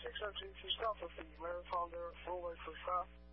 602 to South of the Marathon there, full way for stop.